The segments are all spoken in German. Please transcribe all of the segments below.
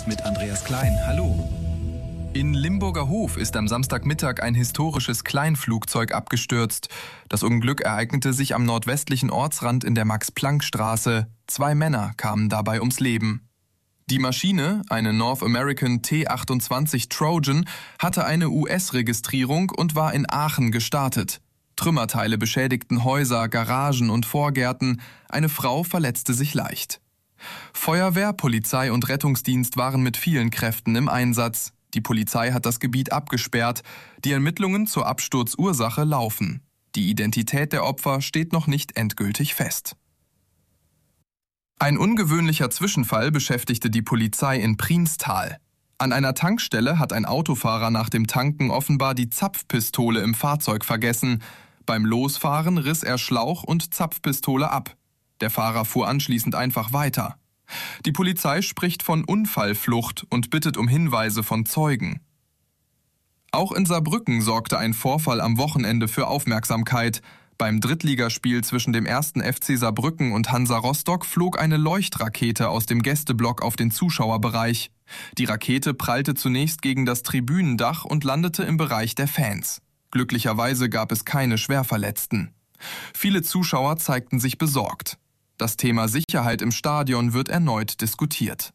News mit Andreas Klein. Hallo. In Limburger Hof ist am Samstagmittag ein historisches Kleinflugzeug abgestürzt. Das Unglück ereignete sich am nordwestlichen Ortsrand in der Max-Planck-Straße. 2 Männer kamen dabei ums Leben. Die Maschine, eine North American T-28 Trojan, hatte eine US-Registrierung und war in Aachen gestartet. Trümmerteile beschädigten Häuser, Garagen und Vorgärten. Eine Frau verletzte sich leicht. Feuerwehr, Polizei und Rettungsdienst waren mit vielen Kräften im Einsatz. Die Polizei hat das Gebiet abgesperrt. Die Ermittlungen zur Absturzursache laufen. Die Identität der Opfer steht noch nicht endgültig fest. Ein ungewöhnlicher Zwischenfall beschäftigte die Polizei in Prienstal. An einer Tankstelle hat ein Autofahrer nach dem Tanken offenbar die Zapfpistole im Fahrzeug vergessen. Beim Losfahren riss er Schlauch und Zapfpistole ab. Der Fahrer fuhr anschließend einfach weiter. Die Polizei spricht von Unfallflucht und bittet um Hinweise von Zeugen. Auch in Saarbrücken sorgte ein Vorfall am Wochenende für Aufmerksamkeit. Beim Drittligaspiel zwischen dem 1. FC Saarbrücken und Hansa Rostock flog eine Leuchtrakete aus dem Gästeblock auf den Zuschauerbereich. Die Rakete prallte zunächst gegen das Tribünendach und landete im Bereich der Fans. Glücklicherweise gab es keine Schwerverletzten. Viele Zuschauer zeigten sich besorgt. Das Thema Sicherheit im Stadion wird erneut diskutiert.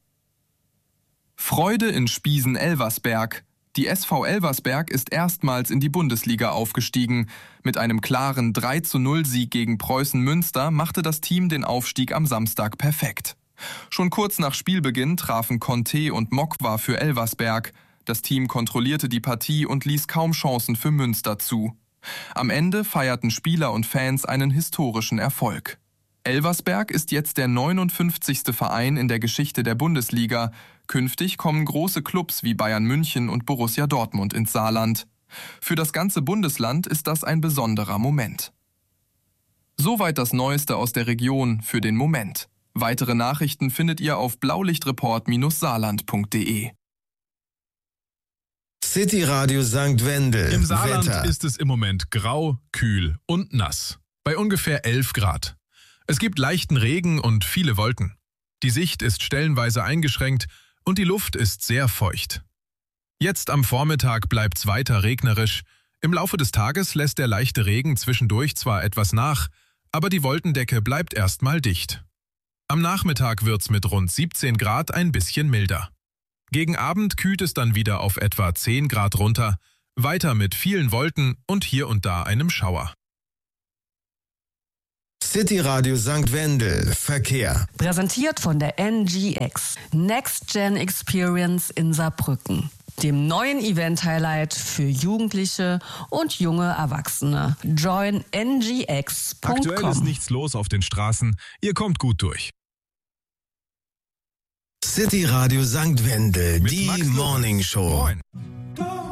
Freude in Spiesen-Elversberg. Die SV Elversberg ist erstmals in die Bundesliga aufgestiegen. Mit einem klaren 3:0-Sieg gegen Preußen Münster machte das Team den Aufstieg am Samstag perfekt. Schon kurz nach Spielbeginn trafen Conte und Mokwa für Elversberg. Das Team kontrollierte die Partie und ließ kaum Chancen für Münster zu. Am Ende feierten Spieler und Fans einen historischen Erfolg. Elversberg ist jetzt der 59. Verein in der Geschichte der Bundesliga. Künftig kommen große Clubs wie Bayern München und Borussia Dortmund ins Saarland. Für das ganze Bundesland ist das ein besonderer Moment. Soweit das Neueste aus der Region für den Moment. Weitere Nachrichten findet ihr auf blaulichtreport-saarland.de. City Radio St. Wendel. Im Saarland Wetter. ist es im Moment grau, kühl und nass. Bei ungefähr 11 Grad. Es gibt leichten Regen und viele Wolken. Die Sicht ist stellenweise eingeschränkt und die Luft ist sehr feucht. Jetzt am Vormittag bleibt's weiter regnerisch. Im Laufe des Tages lässt der leichte Regen zwischendurch zwar etwas nach, aber die Wolkendecke bleibt erstmal dicht. Am Nachmittag wird's mit rund 17 Grad ein bisschen milder. Gegen Abend kühlt es dann wieder auf etwa 10 Grad runter, weiter mit vielen Wolken und hier und da einem Schauer. City Radio St. Wendel. Verkehr. Präsentiert von der NGX. Next Gen Experience in Saarbrücken. Dem neuen Event-Highlight für Jugendliche und junge Erwachsene. Join ngx.com. Aktuell ist nichts los auf den Straßen. Ihr kommt gut durch. City Radio St. Wendel. Mit Die Max Lorenz. Morning Show. Moin.